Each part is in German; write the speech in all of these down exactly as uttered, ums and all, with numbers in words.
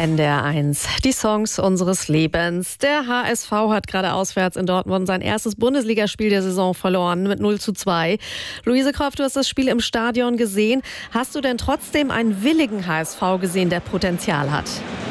N D R eins, die Songs unseres Lebens. Der H S V hat gerade auswärts in Dortmund sein erstes Bundesligaspiel der Saison verloren mit null zu zwei. Luise Kroff, du hast das Spiel im Stadion gesehen. Hast du denn trotzdem einen willigen H S V gesehen, der Potenzial hat?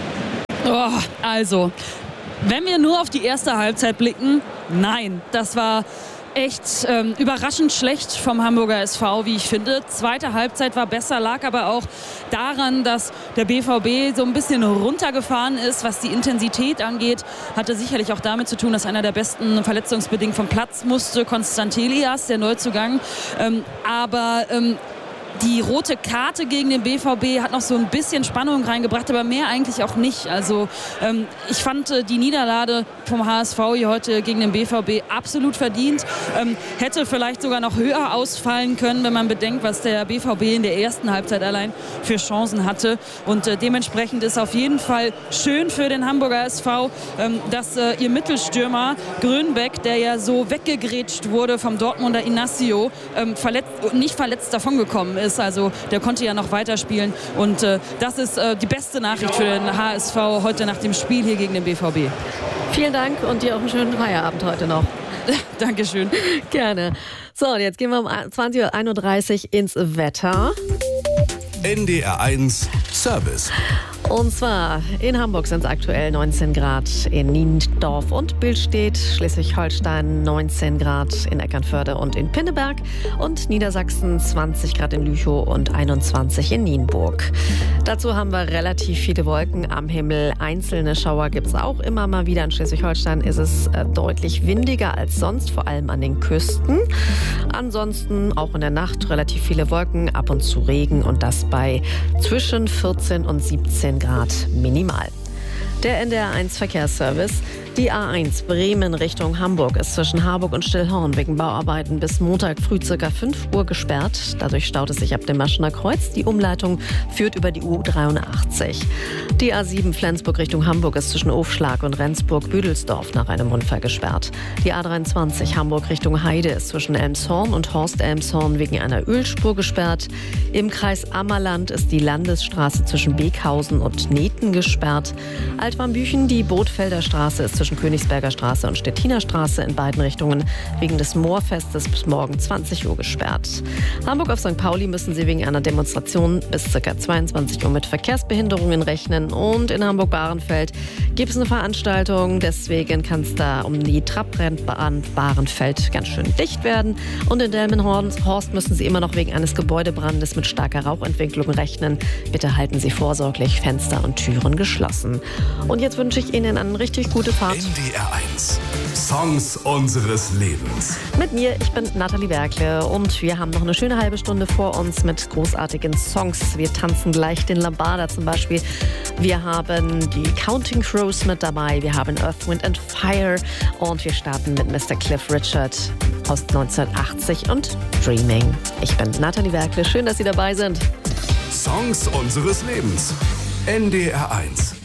Oh, also, wenn wir nur auf die erste Halbzeit blicken, nein, das war echt ähm, überraschend schlecht vom Hamburger S V, wie ich finde. Zweite Halbzeit war besser, lag aber auch daran, dass der B V B so ein bisschen runtergefahren ist, was die Intensität angeht. Hatte sicherlich auch damit zu tun, dass einer der besten verletzungsbedingt vom Platz musste, Konstantelias, der Neuzugang. Ähm, aber ähm, die rote Karte gegen den B V B hat noch so ein bisschen Spannung reingebracht, aber mehr eigentlich auch nicht. Also ähm, ich fand äh, die Niederlage vom H S V hier heute gegen den B V B absolut verdient. Ähm, hätte vielleicht sogar noch höher ausfallen können, wenn man bedenkt, was der B V B in der ersten Halbzeit allein für Chancen hatte. Und äh, dementsprechend ist auf jeden Fall schön für den Hamburger S V, ähm, dass äh, ihr Mittelstürmer Grönbeck, der ja so weggegrätscht wurde vom Dortmunder Inacio, ähm, verletzt, nicht verletzt davongekommen ist. Also der konnte ja noch weiterspielen und äh, das ist äh, die beste Nachricht für den H S V heute nach dem Spiel hier gegen den B V B. Vielen Dank und dir auch einen schönen Feierabend heute noch. Dankeschön. Gerne. So, und jetzt gehen wir um zwanzig Uhr einunddreißig ins Wetter. N D R eins Service. Und zwar in Hamburg sind es aktuell neunzehn Grad, in Niendorf und Billstedt, Schleswig-Holstein neunzehn Grad, in Eckernförde und in Pinneberg und Niedersachsen zwanzig Grad in Lüchow und einundzwanzig in Nienburg. Dazu haben wir relativ viele Wolken am Himmel. Einzelne Schauer gibt es auch immer mal wieder. In Schleswig-Holstein ist es äh, deutlich windiger als sonst, vor allem an den Küsten. Ansonsten auch in der Nacht relativ viele Wolken, ab und zu Regen und das bei zwischen vierzehn und siebzehn Grad minimal. Der N D R eins Verkehrsservice. Die A eins Bremen Richtung Hamburg ist zwischen Harburg und Stillhorn wegen Bauarbeiten bis Montag früh ca. fünf Uhr gesperrt. Dadurch staut es sich ab dem Maschener Kreuz. Die Umleitung führt über die U dreiundachtzig. Die A sieben Flensburg Richtung Hamburg ist zwischen Ofschlag und Rendsburg-Büdelsdorf nach einem Unfall gesperrt. Die A dreiundzwanzig Hamburg Richtung Heide ist zwischen Elmshorn und Horst-Elmshorn wegen einer Ölspur gesperrt. Im Kreis Ammerland ist die Landesstraße zwischen Beekhausen und Neten gesperrt. Altwarmbüchen, die Bootfelder Straße ist zwischen Königsberger Straße und Stettiner Straße in beiden Richtungen wegen des Moorfestes bis morgen zwanzig Uhr gesperrt. Hamburg auf Sankt Pauli müssen sie wegen einer Demonstration bis ca. zweiundzwanzig Uhr mit Verkehrsbehinderungen rechnen. Und in Hamburg-Bahrenfeld gibt es eine Veranstaltung, deswegen kann es da um die Trabrennbahn Bahrenfeld ganz schön dicht werden. Und in Delmenhorst müssen sie immer noch wegen eines Gebäudebrandes mit starker Rauchentwicklung rechnen. Bitte halten Sie vorsorglich Fenster und Türen geschlossen. Und jetzt wünsche ich Ihnen eine richtig gute Fahrt. N D R eins. Songs unseres Lebens. Mit mir, ich bin Nathalie Werkle und wir haben noch eine schöne halbe Stunde vor uns mit großartigen Songs. Wir tanzen gleich den Lambada zum Beispiel. Wir haben die Counting Crows mit dabei. Wir haben Earth, Wind and Fire und wir starten mit Mister Cliff Richard aus neunzehnhundertachtzig und Dreaming. Ich bin Nathalie Werkle. Schön, dass Sie dabei sind. Songs unseres Lebens. N D R eins.